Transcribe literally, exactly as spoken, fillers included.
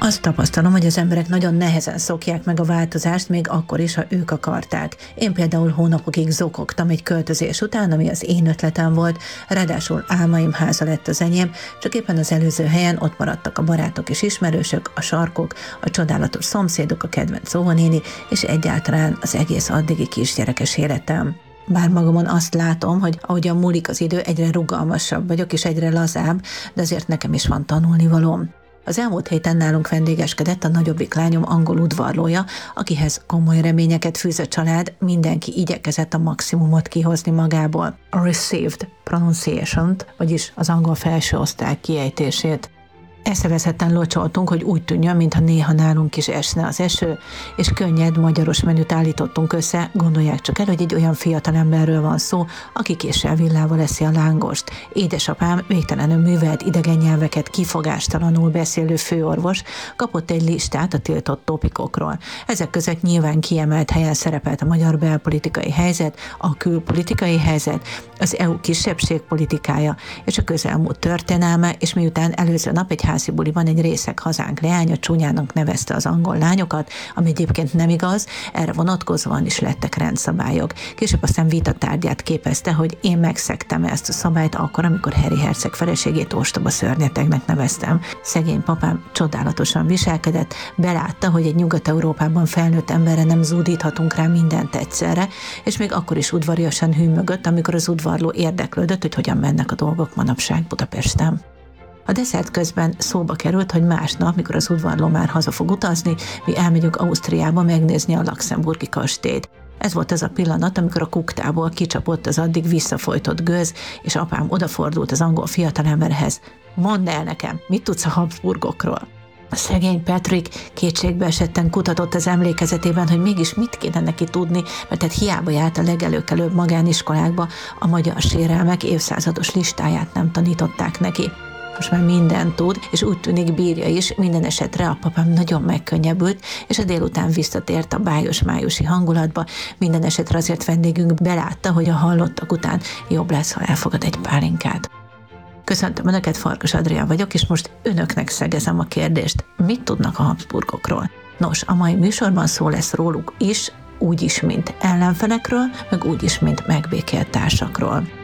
Azt tapasztalom, hogy az emberek nagyon nehezen szokják meg a változást, még akkor is, ha ők akarták. Én például hónapokig zokogtam egy költözés után, ami az én ötletem volt, ráadásul álmaim háza lett az enyém, csak éppen az előző helyen ott maradtak a barátok és ismerősök, a sarkok, a csodálatos szomszédok, a kedvenc óvonéni, és egyáltalán az egész addigi kisgyerekes életem. Bár magamon azt látom, hogy ahogyan múlik az idő, egyre rugalmasabb vagyok, és egyre lazább, de azért nekem is van tanulnivalóm. Az elmúlt héten nálunk vendégeskedett a nagyobbik lányom angol udvarlója, akihez komoly reményeket fűz a család, mindenki igyekezett a maximumot kihozni magából. A received pronunciation-t, vagyis az angol felső osztály kiejtését. Eszeveszetten locsoltunk, hogy úgy tűnjön, mintha néha nálunk is esne az eső, és könnyed magyaros menüt állítottunk össze, gondolják csak el, hogy egy olyan fiatalemberről van szó, aki késsel villával eszi a lángost. Édesapám végtelenül művelt idegen nyelveket kifogástalanul beszélő főorvos kapott egy listát a tiltott topikokról. Ezek között nyilván kiemelt helyen szerepelt a magyar belpolitikai helyzet, a külpolitikai helyzet, az é u kisebbségpolitikája és a közelmúlt történelme, és miután előző nap egy házi buliban egy részeg hazánk leánya csúnyának nevezte az angol lányokat, ami egyébként nem igaz, erre vonatkozóan is lettek rendszabályok. Később aztán vita tárgyát képezte, hogy én megszegtem ezt a szabályt akkor, amikor Harry herceg feleségét ostoba szörnyetegnek neveztem. Szegény papám csodálatosan viselkedett, belátta, hogy egy Nyugat-Európában felnőtt emberre nem zúdíthatunk rá mindent egyszerre, és még akkor is udvariasan hűmögött, amikor az udvarló érdeklődött, hogy hogyan mennek a dolgok manapság Budapesten. A desszert közben szóba került, hogy másnap, mikor az udvarló már haza fog utazni, mi elmegyünk Ausztriába megnézni a luxemburgi kastélyt. Ez volt az a pillanat, amikor a kuktából kicsapott az addig visszafolytott gőz, és apám odafordult az angol fiatalemberhez. Mondd el nekem, mit tudsz a Habsburgokról? A szegény Patrick kétségbe esetten kutatott az emlékezetében, hogy mégis mit kéne neki tudni, mert tehát hiába járt a legelőkelőbb magániskolákba, a magyar sérelmek évszázados listáját nem tanították neki. Most már mindent tud, és úgy tűnik bírja is, minden esetre a papám nagyon megkönnyebbült, és a délután visszatért a bájos-májusi hangulatba, minden esetre azért vendégünk belátta, hogy a hallottak után jobb lesz, ha elfogad egy pálinkát. Köszöntöm Önöket, Farkas Adrián vagyok, és most Önöknek szegezem a kérdést, mit tudnak a Habsburgokról? Nos, a mai műsorban szó lesz róluk is, úgy is, mint ellenfelekről, meg úgy is, mint megbékélt társakról.